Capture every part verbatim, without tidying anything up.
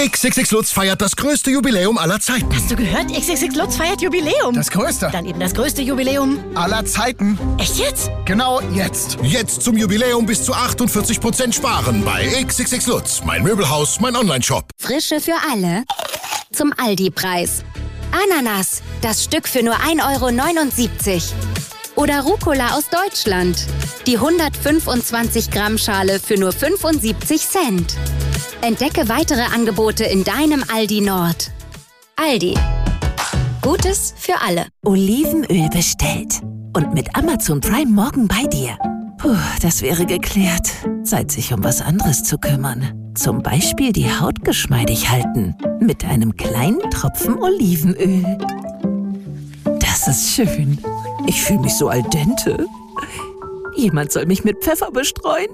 X X X Lutz feiert das größte Jubiläum aller Zeiten. Hast du gehört? X X X Lutz feiert Jubiläum. Das größte. Dann eben das größte Jubiläum aller Zeiten. Echt jetzt? Genau jetzt. Jetzt zum Jubiläum bis zu achtundvierzig Prozent sparen bei X X X Lutz. Mein Möbelhaus, mein Online-Shop. Frische für alle zum Aldi-Preis. Ananas, das Stück für nur ein Euro neunundsiebzig. Oder Rucola aus Deutschland. Die hundertfünfundzwanzig Gramm Schale für nur fünfundsiebzig Cent. Entdecke weitere Angebote in deinem Aldi Nord. Aldi. Gutes für alle. Olivenöl bestellt. Und mit Amazon Prime morgen bei dir. Puh, das wäre geklärt. Zeit, sich um was anderes zu kümmern. Zum Beispiel die Haut geschmeidig halten. Mit einem kleinen Tropfen Olivenöl. Das ist schön. Ich fühle mich so al dente. Jemand soll mich mit Pfeffer bestreuen.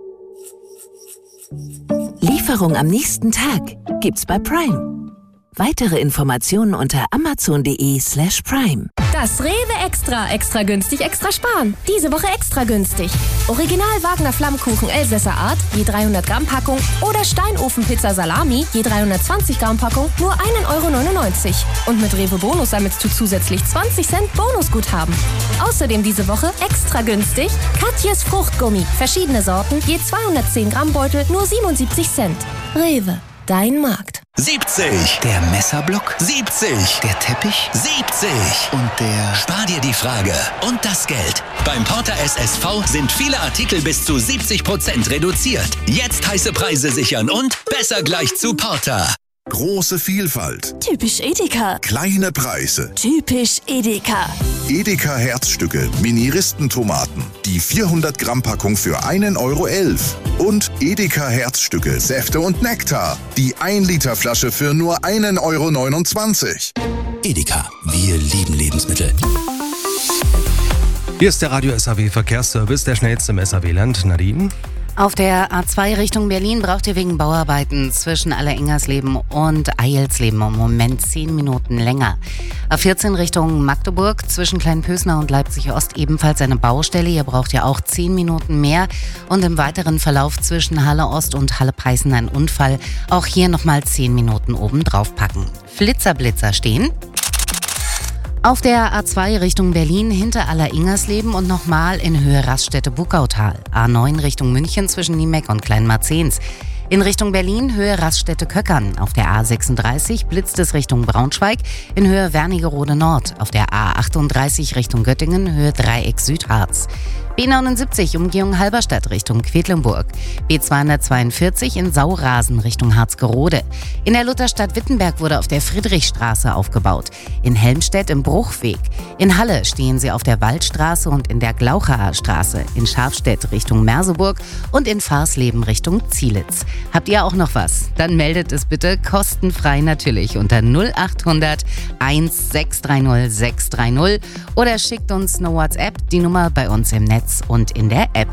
Lieferung am nächsten Tag gibt's bei Prime. Weitere Informationen unter amazon.de slash prime. Das Rewe Extra. Extra günstig, extra sparen. Diese Woche extra günstig. Original Wagner Flammkuchen Elsässer Art, je dreihundert Gramm Packung. Oder Steinofenpizza Salami, je dreihundertzwanzig Gramm Packung, nur ein Euro neunundneunzig. Und mit Rewe Bonus sammelst du zusätzlich zwanzig Cent Bonusguthaben. Außerdem diese Woche extra günstig Katjes Fruchtgummi. Verschiedene Sorten, je zweihundertzehn Gramm Beutel, nur siebenundsiebzig Cent. Rewe. Dein Markt. siebzig. Der Messerblock. siebzig. Der Teppich. siebzig. Und der... Spar dir die Frage und das Geld. Beim Porter S S V sind viele Artikel bis zu siebzig Prozent reduziert. Jetzt heiße Preise sichern und besser gleich zu Porter. Große Vielfalt. Typisch Edeka. Kleine Preise. Typisch Edeka. Edeka Herzstücke, Mini-Ristentomaten. Die vierhundert Gramm Packung für einen Euro elf. Und Edeka Herzstücke, Säfte und Nektar. Die ein Liter Flasche für nur einen Euro neunundzwanzig. Edeka, wir lieben Lebensmittel. Hier ist der Radio S A W Verkehrsservice, der schnellste im S A W-Land. Nadine? Auf der A zwei Richtung Berlin braucht ihr wegen Bauarbeiten zwischen Allerengersleben und Eilsleben im Moment zehn Minuten länger. A vierzehn Richtung Magdeburg zwischen Kleinpösner und Leipzig-Ost ebenfalls eine Baustelle. Ihr braucht ja auch zehn Minuten mehr. Und im weiteren Verlauf zwischen Halle-Ost und Halle-Peißen ein Unfall. Auch hier nochmal zehn Minuten oben drauf packen. Flitzer-Blitzer stehen. Auf der A zwei Richtung Berlin hinter Allerengersleben und nochmal in Höhe Raststätte-Bukautal. A neun Richtung München zwischen Niemeck und Kleinmarzehns. In Richtung Berlin Höhe Raststätte-Köckern. Auf der A sechsunddreißig blitzt es Richtung Braunschweig in Höhe Wernigerode Nord. Auf der A achtunddreißig Richtung Göttingen Höhe Dreieck Südharz. B neunundsiebzig Umgehung Halberstadt Richtung Quedlinburg. B zweihundertzweiundvierzig in Saurasen Richtung Harzgerode. In der Lutherstadt Wittenberg wurde auf der Friedrichstraße aufgebaut. In Helmstedt im Bruchweg. In Halle stehen sie auf der Waldstraße und in der Glauchaer Straße. In Schafstedt Richtung Merseburg und in Farsleben Richtung Zielitz. Habt ihr auch noch was? Dann meldet es bitte kostenfrei natürlich unter null achthundert sechshundertsechzig sechshundertdreißig oder schickt uns eine WhatsApp, die Nummer bei uns im Netz und in der App.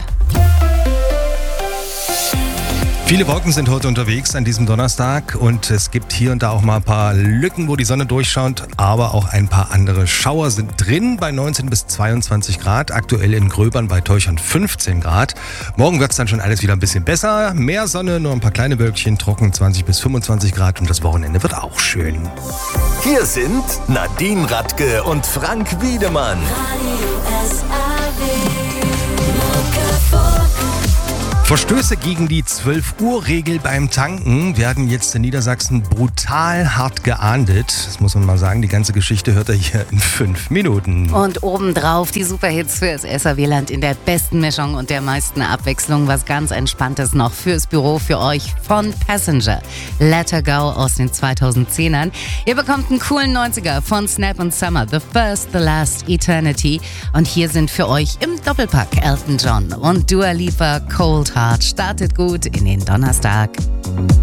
Viele Wolken sind heute unterwegs an diesem Donnerstag und es gibt hier und da auch mal ein paar Lücken, wo die Sonne durchschaut, aber auch ein paar andere Schauer sind drin bei neunzehn bis zweiundzwanzig Grad, aktuell in Gröbern bei Teuchern fünfzehn Grad. Morgen wird es dann schon alles wieder ein bisschen besser, mehr Sonne, nur ein paar kleine Wölkchen, trocken zwanzig bis fünfundzwanzig Grad und das Wochenende wird auch schön. Hier sind Nadine Radke und Frank Wiedemann. Verstöße gegen die zwölf-Uhr-Regel beim Tanken werden jetzt in Niedersachsen brutal hart geahndet. Das muss man mal sagen, die ganze Geschichte hört ihr hier in fünf Minuten. Und obendrauf die Superhits fürs S A W-Land in der besten Mischung und der meisten Abwechslung. Was ganz Entspanntes noch fürs Büro für euch von Passenger. Let Her Go aus den zweitausendzehnern. Ihr bekommt einen coolen neunziger von Snap und Summer. The First, The Last, Eternity. Und hier sind für euch im Doppelpack Elton John und Dua Lipa Cold Heart. Startet gut in den Donnerstag.